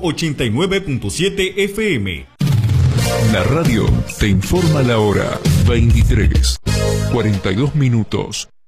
89.7 FM. La radio te informa la hora. 23:42.